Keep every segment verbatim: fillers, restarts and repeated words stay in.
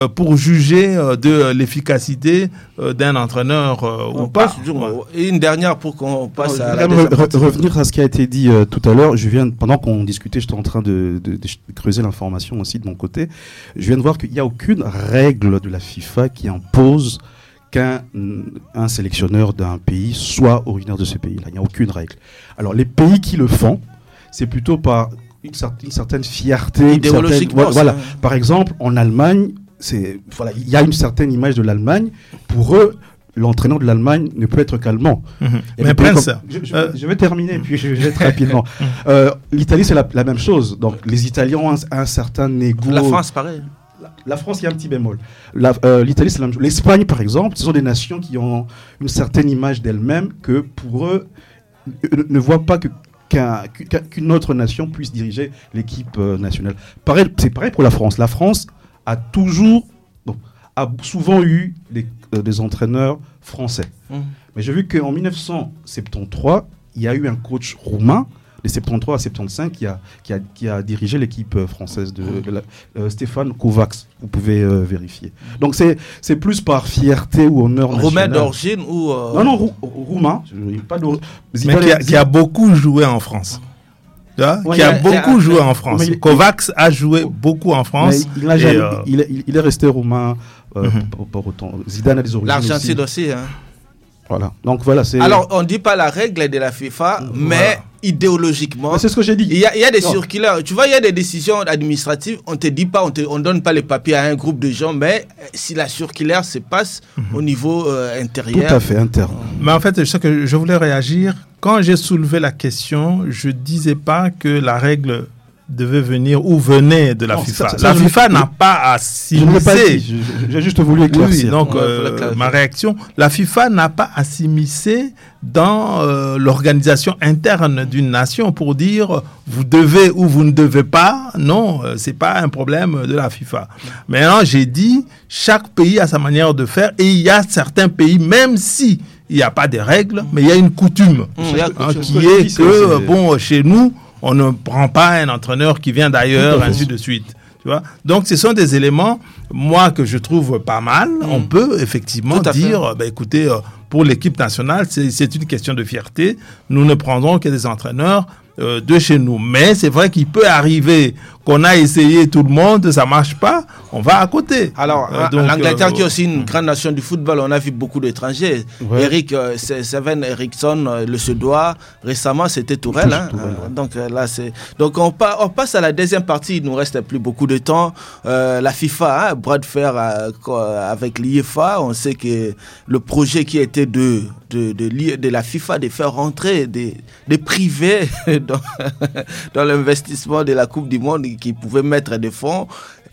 pour juger de l'efficacité d'un entraîneur ou pas. Et une dernière pour qu'on passe non, à je la re- deuxième re- revenir à ce qui a été dit euh, tout à l'heure. Je viens, pendant qu'on discutait, j'étais en train de, de, de creuser l'information aussi de mon côté. Je viens de voir qu'il n'y a aucune règle de la FIFA qui impose qu'un un sélectionneur d'un pays soit originaire de ce pays-là. Il n'y a aucune règle. Alors les pays qui le font, c'est plutôt par une, cer- une certaine fierté. Idéologiquement, Une certaine, voilà. ça... Par exemple, en Allemagne, c'est, voilà, il y a une certaine image de l'Allemagne. Pour eux, l'entraîneur de l'Allemagne ne peut être qu'allemand. Mmh. Et Mais Prince, comme, je, je, euh... je vais terminer, puis je, je vais être rapidement. Euh, L'Italie, c'est la, la même chose. Donc, les Italiens ont un, un certain négo. La France, pareil. La, la France, il y a un petit bémol. La, euh, L'Italie, c'est la même chose. L'Espagne, par exemple, ce sont des nations qui ont une certaine image d'elles-mêmes que, pour eux, ne, ne voient pas que Qu'un, qu'une autre nation puisse diriger l'équipe euh, nationale. Pareil, c'est pareil pour la France. La France a toujours, bon, a souvent eu des, euh, des entraîneurs français. Mmh. Mais j'ai vu qu'en dix-neuf cent soixante-treize, il y a eu un coach roumain, de soixante-treize à soixante-quinze, qui a, qui a, qui a dirigé l'équipe française, de, de la, euh, Stéphane Kovacs. Vous pouvez euh, vérifier. Donc c'est, c'est plus par fierté ou honneur national. Roumain d'origine ou... Euh... Non, non, rou- roumain. Pas de... Mais qui a, qui a beaucoup joué en France. Ouais, qui a, a beaucoup a, joué a, en France. Il, Kovacs a joué beaucoup en France. Il, il, jamais, euh... il, il, il est resté roumain euh, mm-hmm. pour, pour autant. Zidane a des origines L'Argentine aussi. aussi hein. Voilà. Donc voilà, c'est... Alors on ne dit pas la règle de la FIFA, voilà. mais idéologiquement... Mais c'est ce que j'ai dit. Il y a, il y a des non. circulaires. Tu vois, il y a des décisions administratives. On ne te dit pas, on ne on donne pas les papiers à un groupe de gens, mais si la circulaire se passe mm-hmm. au niveau euh, intérieur... Tout à fait, interne. Mais en fait, je sais que je voulais réagir. Quand j'ai soulevé la question, je ne disais pas que la règle devait venir ou venait de la non, FIFA. Ça, ça, la FIFA n'a pas à s'immiscer. J'ai juste voulu éclaircir. Oui, donc, ouais, euh, ma réaction, la FIFA n'a pas à s'immiscer dans euh, l'organisation interne d'une nation pour dire vous devez ou vous ne devez pas. Non, euh, c'est pas un problème de la FIFA. Maintenant, j'ai dit chaque pays a sa manière de faire et il y a certains pays, même si il n'y a pas de règles, mais il y a une coutume mmh, hein, qui est dit, que, c'est... bon, chez nous, on ne prend pas un entraîneur qui vient d'ailleurs, ainsi de suite. Tu vois ? Donc, ce sont des éléments, moi, que je trouve pas mal. Mmh. On peut effectivement dire, bah, écoutez, euh, pour l'équipe nationale, c'est, c'est une question de fierté. Nous ne prendrons que des entraîneurs euh, de chez nous. Mais c'est vrai qu'il peut arriver qu'on a essayé tout le monde, ça ne marche pas, on va à côté. Alors, euh, donc, l'Angleterre euh, qui est aussi une grande nation du football, on a vu beaucoup d'étrangers. Ouais. Eric, euh, Seven Eriksson, euh, le Suédois, récemment c'était Tourelle. Hein, Tourelle ouais. euh, donc euh, là, c'est. Donc on, pa- on passe à la deuxième partie, il ne nous reste plus beaucoup de temps. Euh, la FIFA, hein, bras de fer euh, avec l'I F A, on sait que le projet qui était de, de, de, de, de la FIFA de faire rentrer des, des privés dans, dans l'investissement de la Coupe du Monde, qui pouvaient mettre des fonds,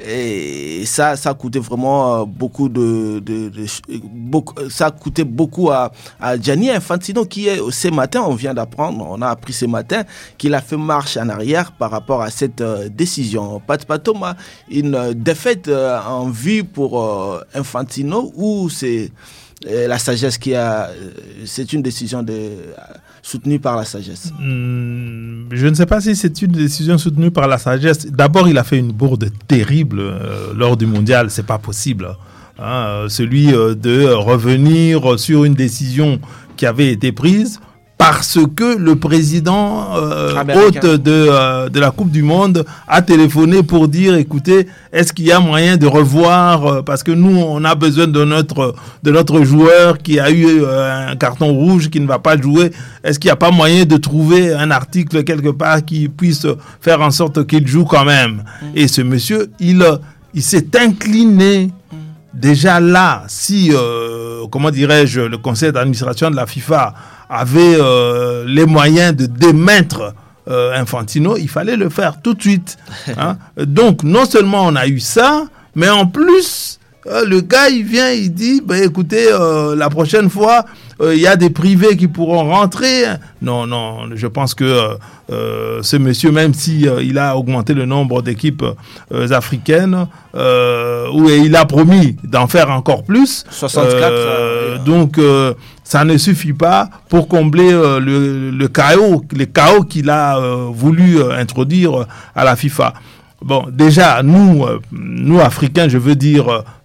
et ça, ça coûtait vraiment beaucoup de, de, de beaucoup, ça coûtait beaucoup à, à Gianni Infantino, qui est ce matin, on vient d'apprendre, on a appris ce matin qu'il a fait marche en arrière par rapport à cette euh, décision. Pat Patoma, une euh, défaite euh, en vue pour euh, Infantino, ou c'est euh, la sagesse qui a, euh, c'est une décision de euh, soutenue par la sagesse. Mmh, je ne sais pas si c'est une décision soutenue par la sagesse. D'abord, il a fait une bourde terrible euh, lors du mondial. C'est pas possible. Hein, celui euh, de revenir sur une décision qui avait été prise parce que le président euh, hôte de, euh, de la Coupe du Monde a téléphoné pour dire, écoutez, est-ce qu'il y a moyen de revoir, euh, parce que nous, on a besoin de notre, de notre joueur qui a eu euh, un carton rouge, qui ne va pas jouer. Est-ce qu'il n'y a pas moyen de trouver un article quelque part qui puisse faire en sorte qu'il joue quand même? Mmh. Et ce monsieur, il, il s'est incliné. Mmh. Déjà là, si, euh, comment dirais-je, le conseil d'administration de la FIFA avait euh, les moyens de démettre euh, Infantino, il fallait le faire tout de suite. Hein. Donc, non seulement on a eu ça, mais en plus, euh, le gars, il vient, il dit, bah, écoutez, euh, la prochaine fois, il euh, y a des privés qui pourront rentrer. Non, non, je pense que euh, euh, ce monsieur, même si euh, il a augmenté le nombre d'équipes euh, africaines, euh, où il a promis d'en faire encore plus. soixante-quatre. Euh, euh, donc, euh, ça ne suffit pas pour combler euh, le, le chaos, les chaos qu'il a euh, voulu euh, introduire à la FIFA. Bon, déjà, nous, euh, nous Africains, je veux dire,